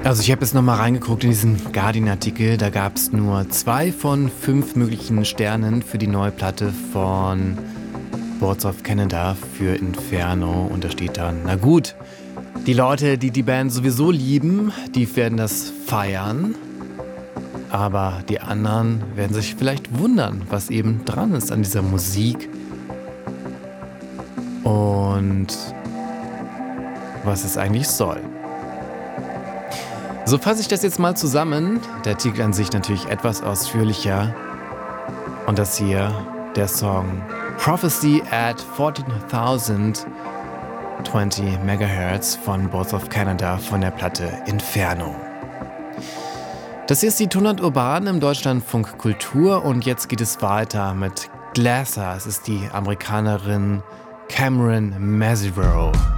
Also ich habe jetzt nochmal reingeguckt in diesen Guardian-Artikel. Da gab es nur 2 von 5 möglichen Sternen für die neue Platte von Boards of Canada für Inferno. Und da steht dann, na gut, die Leute, die die Band sowieso lieben, die werden das feiern. Aber die anderen werden sich vielleicht wundern, was eben dran ist an dieser Musik. Und was es eigentlich soll. So fasse ich das jetzt mal zusammen. Der Artikel an sich natürlich etwas ausführlicher. Und das hier, der Song Prophecy at 14,020 MHz von Boards of Canada von der Platte Inferno. Das hier ist die Tonart Urban im Deutschlandfunk Kultur und jetzt geht es weiter mit Glasser. Es ist die Amerikanerin Cameron Mesivero.